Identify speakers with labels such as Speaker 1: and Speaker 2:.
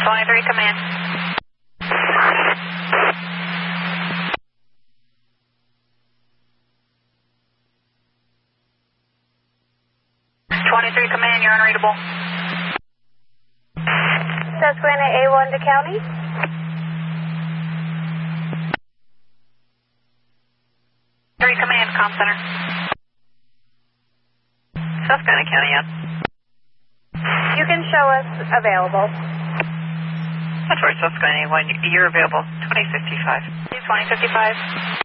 Speaker 1: 23 command. Command, you're unreadable.
Speaker 2: Susquehanna A1 to County.
Speaker 1: Three command, comm center. Susquehanna County, yes.
Speaker 2: You can show us available.
Speaker 1: That's right, Susquehanna A1, you're available. 2055. 2055.